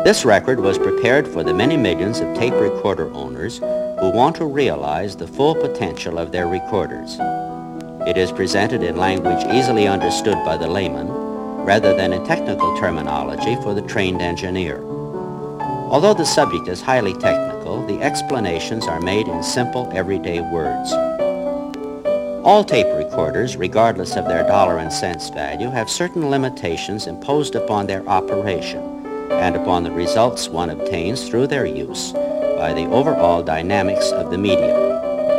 This record was prepared for the many millions of tape recorder owners who want to realize the full potential of their recorders. It is presented in language easily understood by the layman, rather than in technical terminology for the trained engineer. Although the subject is highly technical, the explanations are made in simple, everyday words. All tape recorders, regardless of their dollar and cents value, have certain limitations imposed upon their operation and upon the results one obtains through their use by the overall dynamics of the medium.